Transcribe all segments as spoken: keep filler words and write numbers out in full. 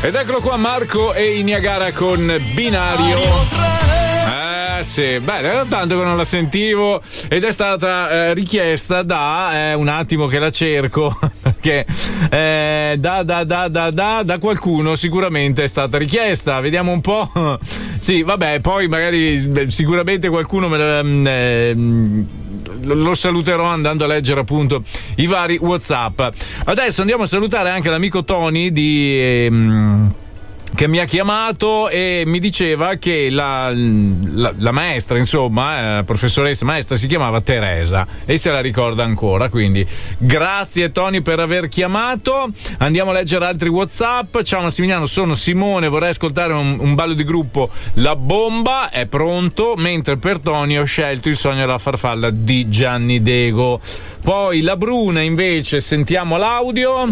Ed eccolo qua Marco e i Niagara con Binario. Eh sì, beh, era tanto che non la sentivo ed è stata eh, richiesta da eh, un attimo che la cerco che eh, da, da, da, da, da, da qualcuno sicuramente è stata richiesta. Vediamo un po'. Sì, vabbè, poi magari beh, sicuramente qualcuno me la, eh, lo saluterò andando a leggere appunto i vari WhatsApp. Adesso andiamo a salutare anche l'amico Tony di ehm, che mi ha chiamato e mi diceva che la, la, la maestra, insomma, eh, professoressa maestra si chiamava Teresa e se la ricorda ancora, quindi grazie Tony per aver chiamato. Andiamo a leggere altri WhatsApp. Ciao Massimiliano, sono Simone, vorrei ascoltare un, un ballo di gruppo La Bomba, è pronto, mentre per Tony ho scelto Il sogno della farfalla di Gianni Dego. Poi la Bruna invece, sentiamo l'audio.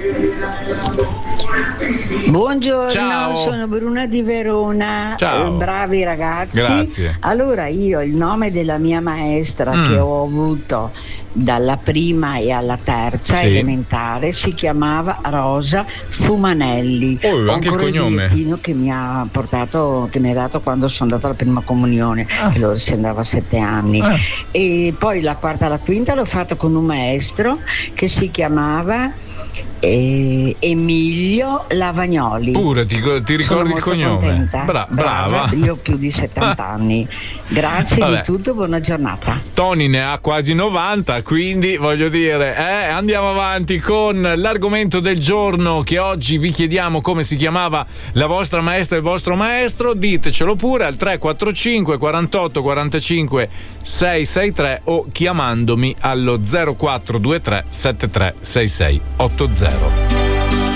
Buongiorno, ciao. Sono Bruna di Verona. Ciao. Eh, bravi ragazzi. Grazie. Allora io il nome della mia maestra mm. che ho avuto dalla prima e alla terza sì. elementare si chiamava Rosa Fumanelli. Oh, anche il cognome. Il bigliettino che mi ha portato, che mi ha dato quando sono andata alla prima comunione, ah. che loro si andava a sette anni. Ah. E poi la quarta e la quinta l'ho fatto con un maestro che si chiamava eh, Emilio Lavagnoli. Pure ti, ti ricordi il cognome? Bra- brava. brava. Io ho più di settanta anni. Grazie Vabbè. di tutto, buona giornata. Tony ne ha quasi novanta, quindi voglio dire, eh, andiamo avanti con l'argomento del giorno, che oggi vi chiediamo come si chiamava la vostra maestra e il vostro maestro. Ditecelo pure al tre quattro cinque quarantotto quarantacinque seicentosessantatré o chiamandomi allo zero quattro due tre sette tre sei sei otto zero.